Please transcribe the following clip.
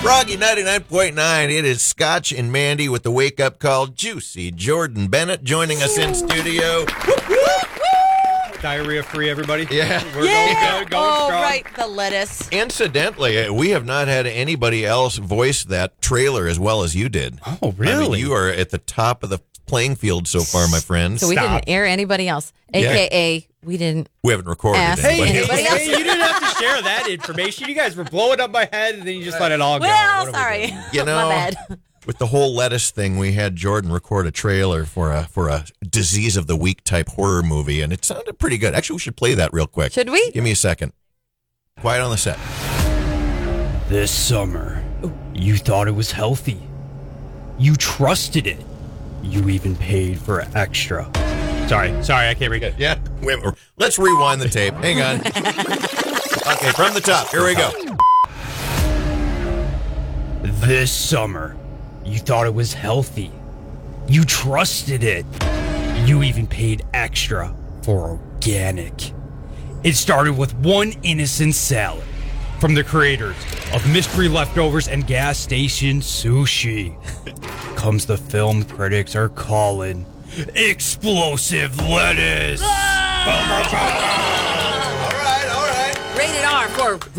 Froggy 99.9. It is Scotch and Mandy with the wake-up call. Juicy Jordan Bennett joining us in studio. Diarrhea-free, everybody. Yeah. We're going Oh, strong. right, the lettuce. Incidentally, we have not had anybody else voice that trailer as well as you did. Oh, really? I mean, you are at the top of the playing field so far, my friend. So we Stop. didn't air anybody else, a.k.a. we didn't. We haven't recorded Ask anybody. anybody else. Hey, you didn't have to share that information. You guys were blowing up my head, and then you just let it all go. Well, What are we sorry. doing? You know, My bad. with the whole lettuce thing, we had Jordan record a trailer for a disease of the week type horror movie, and it sounded pretty good. Actually, we should play that real quick. Should we? Give me a second. Quiet on the set. This summer, you thought it was healthy. You trusted it. You even paid for extra. Sorry, I can't read it. Yeah. Wait, let's rewind the tape. Hang on. Okay, from the top. Here we go. This summer, you thought it was healthy. You trusted it. You even paid extra for organic. It started with one innocent salad from the creators of Mystery Leftovers and Gas Station Sushi. Comes the film critics are calling explosive lettuce. All right. Rated R for